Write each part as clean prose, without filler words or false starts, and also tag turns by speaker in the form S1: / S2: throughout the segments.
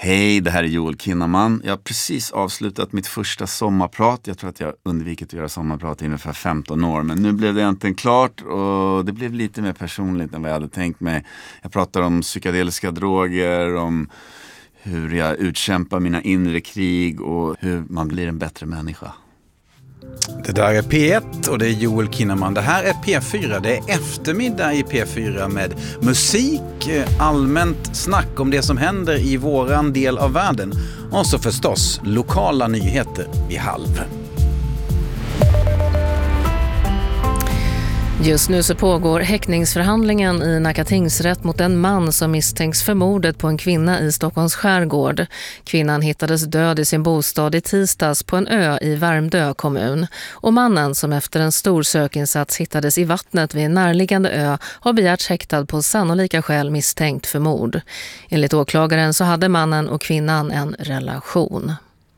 S1: Hej, det här är Joel Kinnaman. Jag har precis avslutat mitt första sommarprat. Jag tror att jag undvikit att göra sommarprat i ungefär 15 år. Men nu blev det äntligen klart och det blev lite mer personligt än vad jag hade tänkt mig. Jag pratar om psykedeliska droger, om hur jag utkämpar mina inre krig och hur man blir en bättre människa.
S2: Det där är P1 och det är Joel Kinnaman. Det här är P4. Det är eftermiddag i P4 med musik, allmänt snack om det som händer i våran del av världen. Och så förstås lokala nyheter vid 12:30.
S3: Just nu så pågår häktningsförhandlingen i Nacka tingsrätt mot en man som misstänks för mordet på en kvinna i Stockholms skärgård. Kvinnan hittades död i sin bostad i tisdags på en ö i Värmdö kommun. Och mannen som efter en stor sökinsats hittades i vattnet vid en närliggande ö har begärts häktad på sannolika skäl misstänkt för mord. Enligt åklagaren så hade mannen och kvinnan en relation.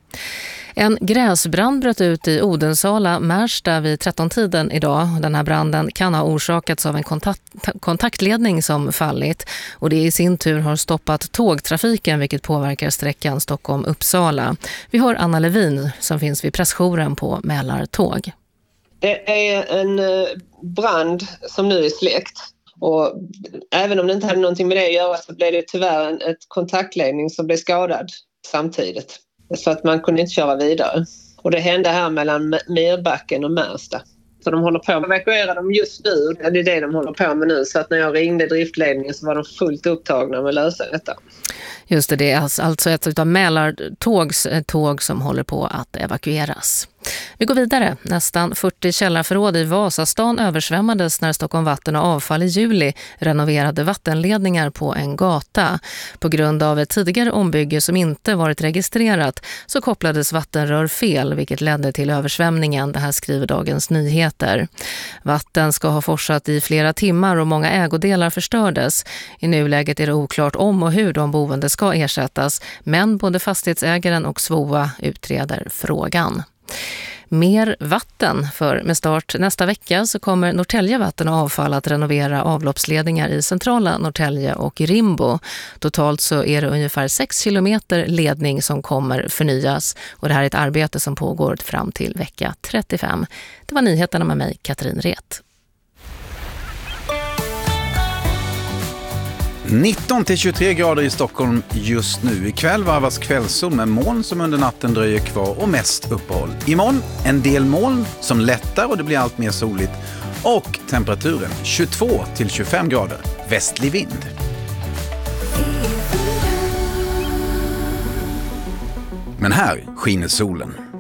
S3: En gräsbrand bröt ut i Odensala, Märsta vid 13-tiden idag. Den här branden kan ha orsakats av en kontaktledning som fallit och det i sin tur har stoppat tågtrafiken vilket påverkar sträckan Stockholm-Uppsala. Vi har Anna Levin som finns vid pressjouren på Mälartåg.
S4: Det är en brand som nu är släckt och även om det inte hade någonting med det att göra så blev det tyvärr ett kontaktledning som blev skadad samtidigt. Så att man kunde inte köra vidare. Och det hände här mellan Myrbacken och Märsta. Så de håller på att evakuera dem just nu. Det är det de håller på med nu. Så att när jag ringde driftledningen så var de fullt upptagna med att lösa detta.
S3: Just det är alltså ett av Mälartågs tåg som håller på att evakueras. Vi går vidare. Nästan 40 källarförråd i Vasastan översvämmades när Stockholm Vatten och Avfall i juli renoverade vattenledningar på en gata. På grund av ett tidigare ombygge som inte varit registrerat så kopplades vattenrör fel vilket ledde till översvämningen. Det här skriver Dagens Nyheter. Vatten ska ha forsat i flera timmar och många ägodelar förstördes. I nuläget är det oklart om och hur de boende ska ersättas, men både fastighetsägaren och SVOA utreder frågan. Mer vatten, för med start nästa vecka så kommer Norrtälje Vatten och Avfall att renovera avloppsledningar i centrala Norrtälje och Rimbo. Totalt så är det ungefär 6 kilometer ledning som kommer förnyas och det här är ett arbete som pågår fram till vecka 35. Det var nyheterna med mig, Katrin Ret.
S2: 19-23 grader i Stockholm just nu. Ikväll varvas kvällssol med moln som under natten dröjer kvar och mest uppehåll. Imorgon en del moln som lättar och det blir allt mer soligt. Och temperaturen 22-25 grader. Västlig vind. Men här skiner solen.